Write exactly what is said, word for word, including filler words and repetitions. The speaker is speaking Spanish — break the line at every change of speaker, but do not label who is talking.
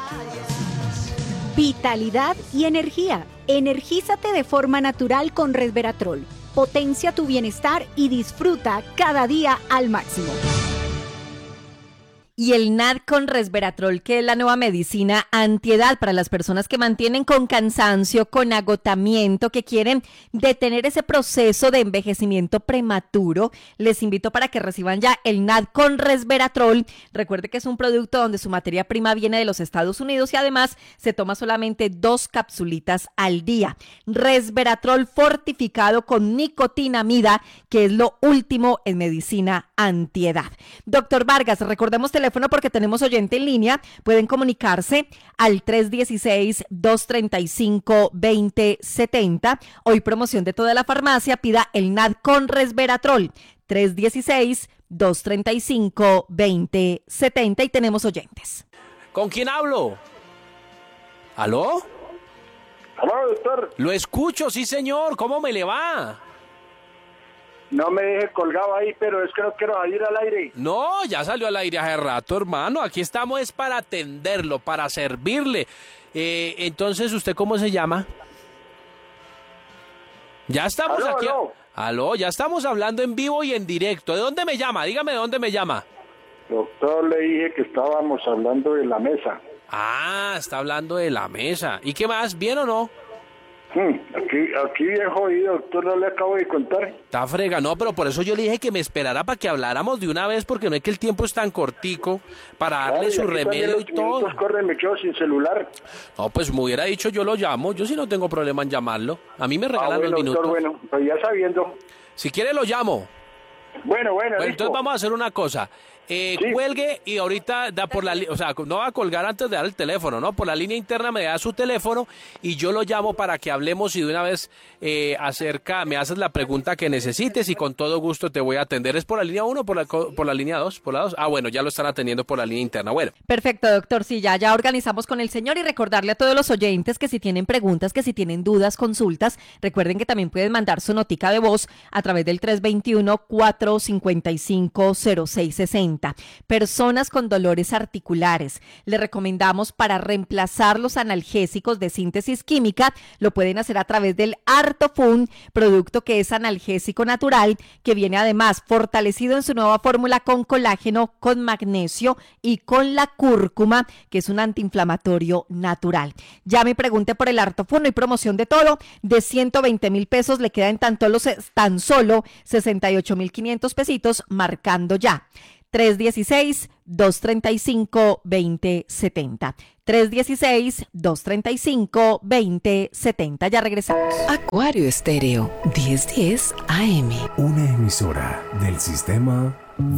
Vitalidad y energía. Energízate de forma natural con Resveratrol. Potencia tu bienestar y disfruta cada día al máximo.
Y el N A D con Resveratrol, que es la nueva medicina antiedad para las personas que mantienen con cansancio, con agotamiento, que quieren detener ese proceso de envejecimiento prematuro. Les invito para que reciban ya el N A D con Resveratrol. Recuerde que es un producto donde su materia prima viene de los Estados Unidos y además se toma solamente dos capsulitas al día. Resveratrol fortificado con nicotinamida, que es lo último en medicina antiedad. Doctor Vargas, recordemos teléfono porque tenemos oyente en línea. Pueden comunicarse al tres uno seis, dos tres cinco, dos cero siete cero. Hoy promoción de toda la farmacia. Pida el N A D con Resveratrol. tres uno seis, dos tres cinco, dos cero siete cero. Y tenemos oyentes.
¿Con quién hablo? ¿Aló?
¿Aló, doctor?
Lo escucho, sí, señor. ¿Cómo me le va?
No me deje colgado ahí, pero es que no quiero salir al aire.
No, ya salió al aire hace rato, hermano. Aquí estamos es para atenderlo, para servirle. Eh, entonces, ¿usted cómo se llama? Ya estamos
aló,
aquí.
Aló.
Aló, ya estamos hablando en vivo y en directo. ¿De dónde me llama? Dígame de dónde me llama.
Doctor, le dije que estábamos hablando de la mesa.
Ah, está hablando de la mesa. ¿Y qué más? ¿Bien o no?
Hmm, aquí, aquí viejo oído, doctor, no le acabo de contar.
Está frega, no, pero por eso yo le dije que me esperara para que habláramos de una vez, porque no es que el tiempo es tan cortico para darle
Ay,
su
aquí
remedio y
los
todo.
minutos corren, me quedo sin celular.
No, pues me hubiera dicho yo lo llamo, yo sí no tengo problema en llamarlo. A mí me regalan
Ah, bueno,
los minutos.
doctor, bueno, pues ya sabiendo.
Si quiere lo llamo.
Bueno, bueno,
Bueno,
listo.
entonces vamos a hacer una cosa. Eh,
Sí.
Cuelgue y ahorita da por la li- o sea, no va a colgar antes de dar el teléfono, ¿no? Por la línea interna me da su teléfono y yo lo llamo para que hablemos y de una vez eh, acerca, me haces la pregunta que necesites y con todo gusto te voy a atender. ¿Es por la línea uno o por la, co- por la línea dos? ¿Por la dos? Ah, bueno, ya lo están atendiendo por la línea interna. Bueno.
Perfecto, doctor. Sí, ya, ya organizamos con el señor y recordarle a todos los oyentes que si tienen preguntas, que si tienen dudas, consultas, recuerden que también pueden mandar su notica de voz a través del tres dos uno, cuatro cinco cinco, cero seis seis cero. Personas con dolores articulares, le recomendamos para reemplazar los analgésicos de síntesis química, lo pueden hacer a través del Artofun, producto que es analgésico natural, que viene además fortalecido en su nueva fórmula con colágeno, con magnesio y con la cúrcuma, que es un antiinflamatorio natural. Ya me pregunte por el Artofun, hay promoción de todo, de ciento veinte mil pesos, le quedan tan, los, tan solo sesenta y ocho mil quinientos pesitos, marcando ya. tres uno seis, dos tres cinco, dos cero siete cero. tres uno seis, dos tres cinco, dos cero siete cero. Ya regresamos.
Acuario Estéreo, diez diez A M.
Una emisora del sistema